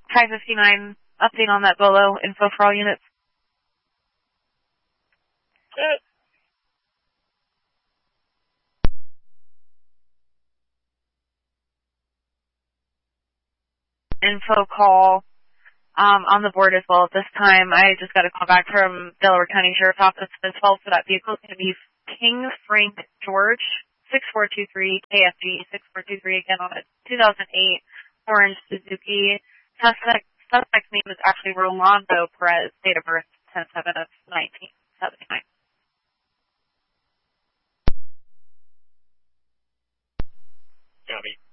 High 59, update on that Bolo, info for all units. Info call on the board as well at this time. I just got a call back from Delaware County Sheriff's Office as well, so that vehicle is going to be King Frank George, 6423 KFG, 6423 again on a 2008 orange Suzuki. Suspect's name is actually Rolando Perez, date of birth 10/7 of 1979. Copy.